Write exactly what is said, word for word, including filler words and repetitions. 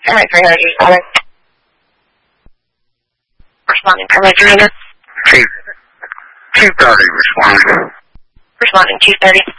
Primary three hundred responding. Responding primary three hundred. two thirty responding. Responding two thirty.